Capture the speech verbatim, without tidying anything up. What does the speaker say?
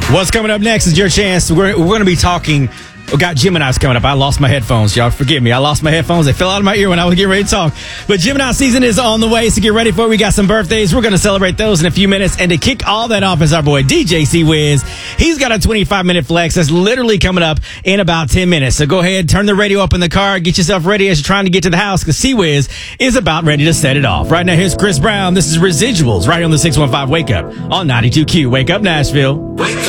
What's coming up next is your chance. We're, we're going to be talking. We got Gemini's coming up. I lost my headphones. Y'all forgive me. I lost my headphones. They fell out of my ear when I was getting ready to talk. But Gemini season is on the way, so get ready for it. We got some birthdays. We're going to celebrate those in a few minutes. And to kick all that off is our boy D J C-Wiz. He's got a twenty-five minute flex that's literally coming up in about ten minutes. So go ahead, turn the radio up in the car, get yourself ready as you're trying to get to the house, because C-Wiz is about ready to set it off. Right now, here's Chris Brown. This is Residuals right here on the six one five Wake Up on ninety-two Q. Wake up, Nashville. Wake up.